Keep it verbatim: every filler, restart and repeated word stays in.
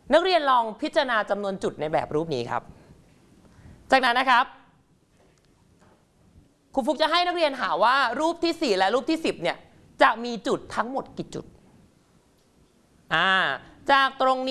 นักเรียนลองพิจารณาจำนวนจุดในแบบรูปนี้ครับจากนั้นนะครับครูฟุกจะให้นักเรียนหาว่ารูปที่สี่และรูปที่สิบเนี่ยจะมีจุดทั้งหมดกี่จุดอ่าจากตรงนี้